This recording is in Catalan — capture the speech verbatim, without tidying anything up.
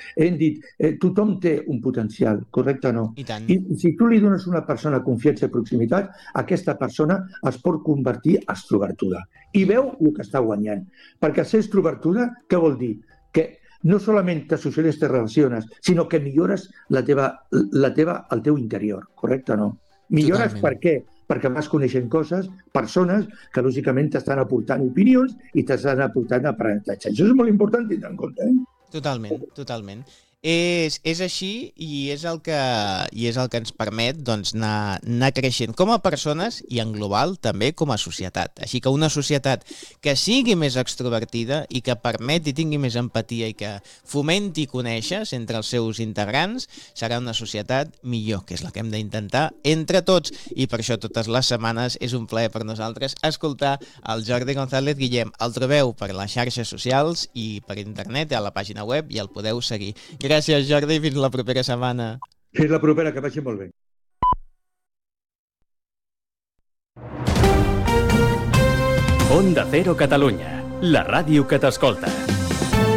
hem dit, eh, tothom té un potencial, correcte o no? I tant. I si tu li dones a una persona confiança i proximitat, aquesta persona es pot convertir en extrovertuda. I veu el que està guanyant. Perquè ser extrovertuda, què vol dir? Que no solament te socialitzes, te relaciones, sinó que millores la teva, la teva, el teu interior, correcte o no? Millores Totalment. per què? Perquè vas coneixent coses, persones que lògicament t'estan aportant opinions i t'estan aportant aprenentatge. Això és molt important tindre en compte, eh? Totalment, totalment. És, és així i és el que, i és el que ens permet doncs, anar, anar creixent com a persones i en global també com a societat. Així que una societat que sigui més extrovertida i que permeti, tingui més empatia i que fomenti conèixer entre els seus integrants serà una societat millor, que és la que hem d'intentar entre tots. I per això totes les setmanes és un plaer per nosaltres escoltar el Jordi González Guillem. El trobeu per les xarxes socials i per internet, a la pàgina web, i el podeu seguir. Gràcies, Jordi, fins la propera setmana. Fins la propera, que vagi molt bé. Onda Cero Catalunya, la ràdio que t'escolta.